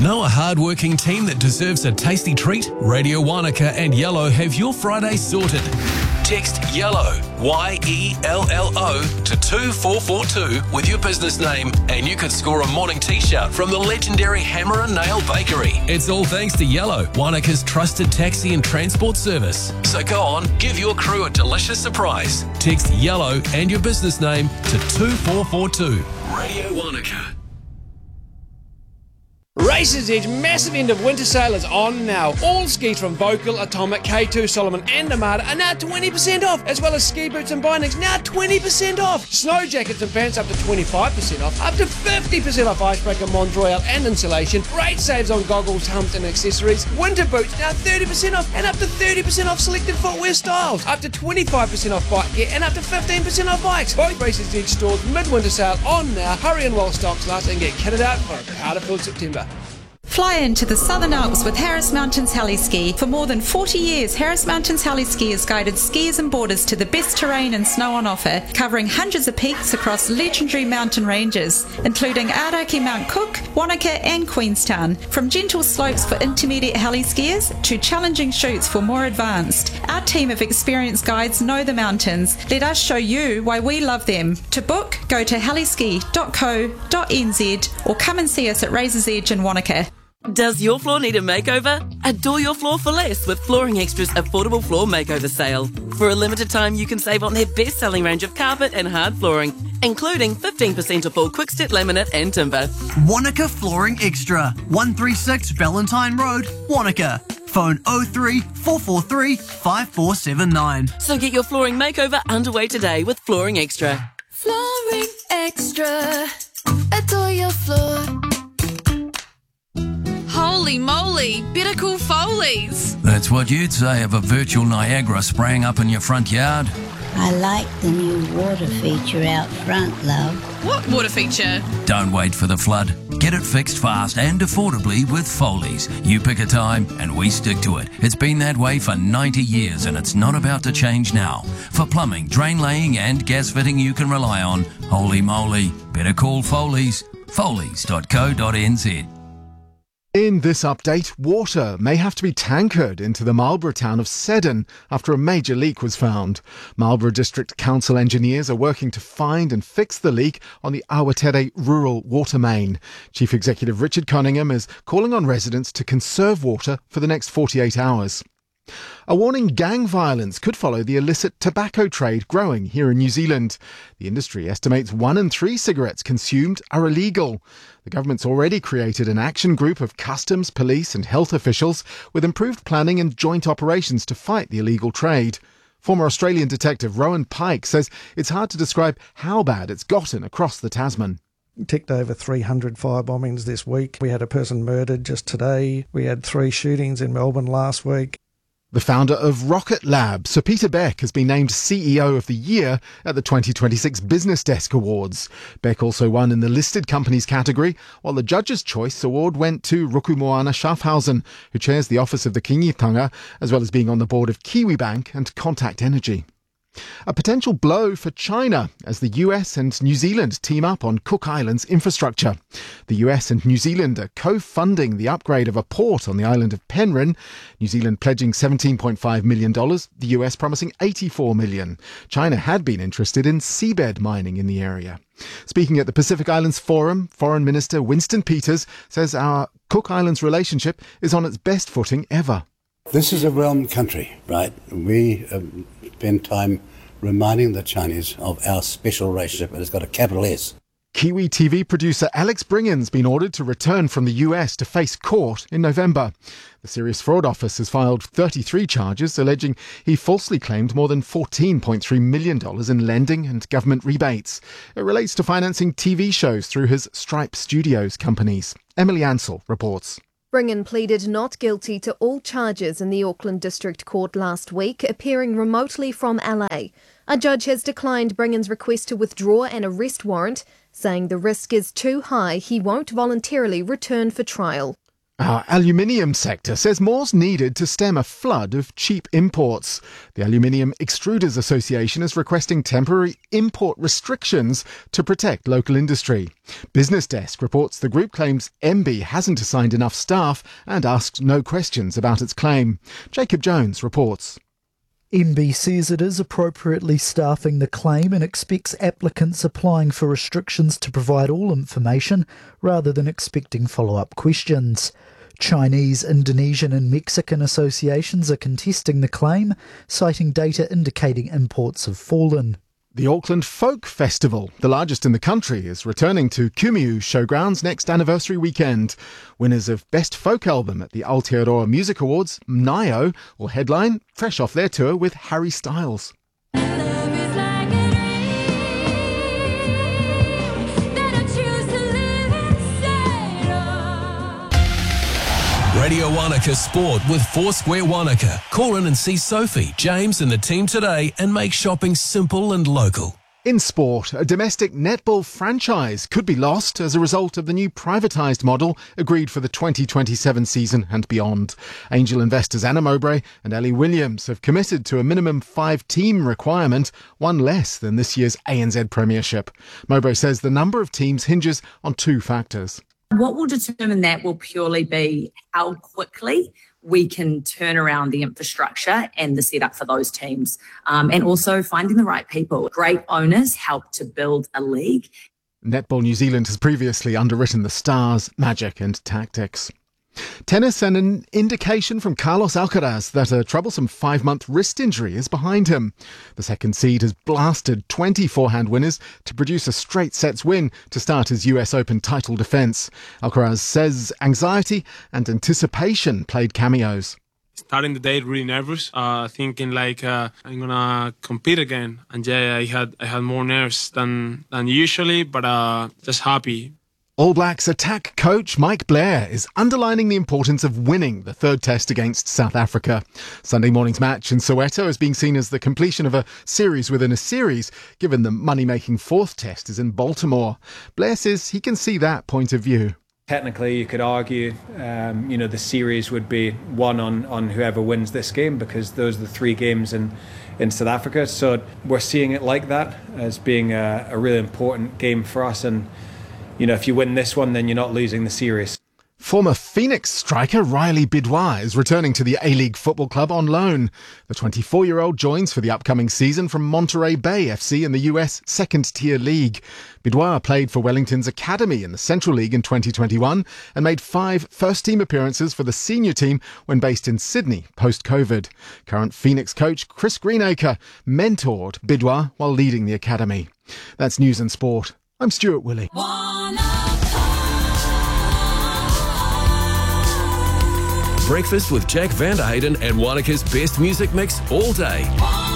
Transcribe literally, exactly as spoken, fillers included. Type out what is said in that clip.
Know a hard-working team that deserves a tasty treat? Radio Wanaka and Yellow have your Friday sorted. Text YELLOW, Y E L L O, to two four four two with your business name and you could score a morning t-shirt from the legendary Hammer and Nail Bakery. It's all thanks to Yellow, Wanaka's trusted taxi and transport service. So go on, give your crew a delicious surprise. Text YELLOW and your business name to two four four two. Radio Wanaka. Races Edge massive end of winter sale is on now. All skis from Vocal, Atomic, K two, Solomon and Armada are now twenty percent off, as well as ski boots and bindings now twenty percent off. Snow jackets and pants up to twenty-five percent off, up to fifty percent off Icebreaker, Mont Royal and insulation. Great saves on goggles, helmets and accessories. Winter boots now thirty percent off and up to thirty percent off selected footwear styles. Up to twenty-five percent off bike gear and up to fifteen percent off bikes. Both Races Edge stores mid-winter sale on now. Hurry in while stocks last and get kitted out for a powder-filled September. Fly into the Southern Alps with Harris Mountains Heli-Ski. For more than forty years, Harris Mountains Heli-Ski has guided skiers and boarders to the best terrain and snow on offer, covering hundreds of peaks across legendary mountain ranges, including Aoraki Mount Cook, Wanaka and Queenstown. From gentle slopes for intermediate heli-skiers to challenging chutes for more advanced, our team of experienced guides know the mountains. Let us show you why we love them. To book, go to heliski dot co dot n z or come and see us at Razor's Edge in Wanaka. Does your floor need a makeover? Adore your floor for less with Flooring Extra's affordable floor makeover sale. For a limited time, you can save on their best-selling range of carpet and hard flooring, including fifteen percent off all quick-step laminate and timber. Wanaka Flooring Extra, one thirty-six Valentine Road, Wanaka. Phone oh three, four four three, five four seven nine. So get your flooring makeover underway today with Flooring Extra. Flooring Extra. Adore your floor. Holy moly, better call Foley's. That's what you'd say of a virtual Niagara spraying up in your front yard. I like the new water feature out front, love. What water feature? Don't wait for the flood. Get it fixed fast and affordably with Foley's. You pick a time and we stick to it. It's been that way for ninety years and it's not about to change now. For plumbing, drain laying and gas fitting you can rely on, holy moly, better call Foley's. Foley's dot co dot n z. In this update, water may have to be tankered into the Marlborough town of Seddon after a major leak was found. Marlborough District Council engineers are working to find and fix the leak on the Awatere rural water main. Chief Executive Richard Cunningham is calling on residents to conserve water for the next forty-eight hours. A warning: gang violence could follow the illicit tobacco trade growing here in New Zealand. The industry estimates one in three cigarettes consumed are illegal. The government's already created an action group of customs, police and health officials with improved planning and joint operations to fight the illegal trade. Former Australian detective Rowan Pike says it's hard to describe how bad it's gotten across the Tasman. Ticked over three hundred fire bombings this week. We had a person murdered just today. We had three shootings in Melbourne last week. The founder of Rocket Lab, Sir Peter Beck, has been named C E O of the Year at the twenty twenty-six Business Desk Awards. Beck also won in the listed companies category, while the Judge's Choice Award went to Rukumoana Schaffhausen, who chairs the office of the Kingitanga, as well as being on the board of Kiwibank and Contact Energy. A potential blow for China as the U S and New Zealand team up on Cook Islands infrastructure. The U S and New Zealand are co-funding the upgrade of a port on the island of Penryn, New Zealand pledging seventeen point five million dollars, the U S promising eighty-four million dollars. China had been interested in seabed mining in the area. Speaking at the Pacific Islands Forum, Foreign Minister Winston Peters says our Cook Islands relationship is on its best footing ever. This is a realm country, right? We uh, spend time reminding the Chinese of our special relationship, and it's got a capital S. Kiwi T V producer Alex Bringan's been ordered to return from the U S to face court in November. The Serious Fraud Office has filed thirty-three charges alleging he falsely claimed more than fourteen point three million dollars in lending and government rebates. It relates to financing T V shows through his Stripe Studios companies. Emily Ansell reports. Bringan pleaded not guilty to all charges in the Auckland District Court last week, appearing remotely from L A. A judge has declined Bringan's request to withdraw an arrest warrant, saying the risk is too high he won't voluntarily return for trial. Our aluminium sector says more's needed to stem a flood of cheap imports. The Aluminium Extruders Association is requesting temporary import restrictions to protect local industry. Business Desk reports the group claims M B hasn't assigned enough staff and asks no questions about its claim. Jacob Jones reports. M B says it is appropriately staffing the claim and expects applicants applying for restrictions to provide all information rather than expecting follow-up questions. Chinese, Indonesian and Mexican associations are contesting the claim, citing data indicating imports have fallen. The Auckland Folk Festival, the largest in the country, is returning to Kumiu Showgrounds next anniversary weekend. Winners of Best Folk Album at the Aotearoa Music Awards, Mnaio, will headline, fresh off their tour with Harry Styles. Radio Wanaka Sport with Foursquare Wanaka. Call in and see Sophie, James and the team today and make shopping simple and local. In sport, a domestic netball franchise could be lost as a result of the new privatised model agreed for the twenty twenty-seven season and beyond. Angel investors Anna Mowbray and Ellie Williams have committed to a minimum five-team requirement, one less than this year's A N Z Premiership. Mowbray says the number of teams hinges on two factors. What will determine that will purely be how quickly we can turn around the infrastructure and the setup for those teams, um, and also finding the right people. Great owners help to build a league. Netball New Zealand has previously underwritten the Stars, Magic and Tactics. Tennis, and an indication from Carlos Alcaraz that a troublesome five-month wrist injury is behind him. The second seed has blasted twenty forehand winners to produce a straight sets win to start his U S Open title defence. Alcaraz says anxiety and anticipation played cameos. Starting the day really nervous, uh, thinking like uh, I'm gonna compete again, and yeah, I had I had more nerves than than usually, but uh, just happy. All Blacks attack coach Mike Blair is underlining the importance of winning the third test against South Africa. Sunday morning's match in Soweto is being seen as the completion of a series within a series, given the money-making fourth test is in Baltimore. Blair says he can see that point of view. Technically, you could argue, um, you know, the series would be won on, on whoever wins this game, because those are the three games in, in South Africa. So we're seeing it like that as being a, a really important game for us. And you know, if you win this one, then you're not losing the series. Former Phoenix striker Riley Bidois is returning to the A-League Football Club on loan. The twenty-four-year-old joins for the upcoming season from Monterey Bay F C in the U S second-tier league. Bidois played for Wellington's Academy in the Central League in twenty twenty-one and made five first-team appearances for the senior team when based in Sydney post-COVID. Current Phoenix coach Chris Greenacre mentored Bidois while leading the academy. That's News and Sport. I'm Stuart Willey. Breakfast with Jack Vanderhayden and Wanaka's best music mix all day.